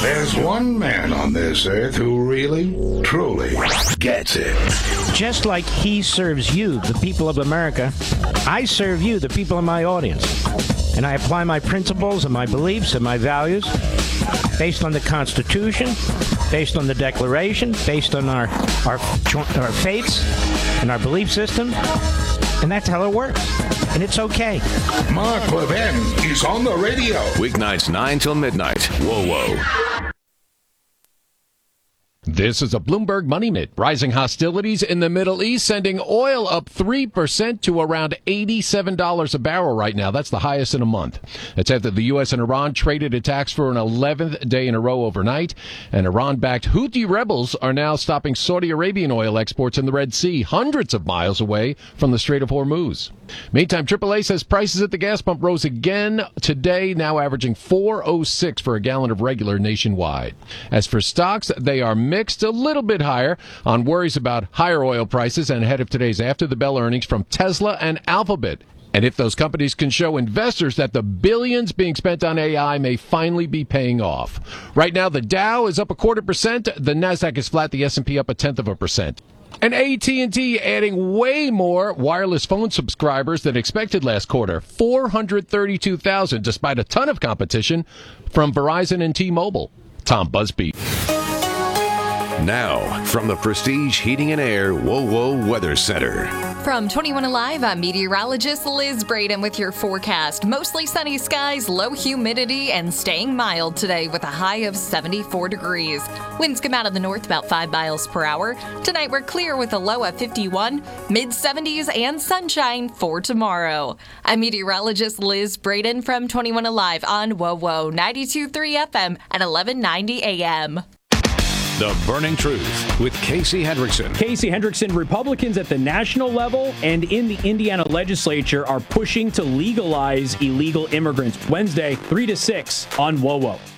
There's one man on this earth who really, truly gets it. Just like he serves you, the people of America, I serve you, the people in my audience. And I apply my principles and my beliefs and my values based on the Constitution, based on the Declaration, based on our faiths and our belief system. And that's how it works. And it's okay. Mark Levin is on the radio. Weeknights 9 till midnight. Whoa, whoa. This is a Bloomberg Money Minute. Rising hostilities in the Middle East sending oil up 3% to around $87 a barrel right now. That's the highest in a month. That's after the U.S. and Iran traded attacks for an 11th day in a row overnight. And Iran-backed Houthi rebels are now stopping Saudi Arabian oil exports in the Red Sea, hundreds of miles away from the Strait of Hormuz. Meantime, AAA says prices at the gas pump rose again today, now averaging $4.06 for a gallon of regular nationwide. As for stocks, they are mixed, a little bit higher on worries about higher oil prices and ahead of today's after-the-bell earnings from Tesla and Alphabet. And if those companies can show investors that the billions being spent on AI may finally be paying off. Right now, the Dow is up 0.25%, the Nasdaq is flat, the S&P up 0.1%. And AT&T adding way more wireless phone subscribers than expected last quarter, 432,000, despite a ton of competition from Verizon and T-Mobile. Tom Busby. Now, from the Prestige Heating and Air WoWo Weather Center. From 21 Alive, I'm meteorologist Liz Braden with your forecast. Mostly sunny skies, low humidity, and staying mild today with a high of 74 degrees. Winds come out of the north about 5 miles per hour. Tonight we're clear with a low of 51, mid-70s, and sunshine for tomorrow. I'm meteorologist Liz Braden from 21 Alive on WoWo 92.3 FM at 1190 AM. The Burning Truth with Casey Hendrickson. Casey Hendrickson, Republicans at the national level and in the Indiana legislature are pushing to legalize illegal immigrants. Wednesday, 3 to 6 on WoWo.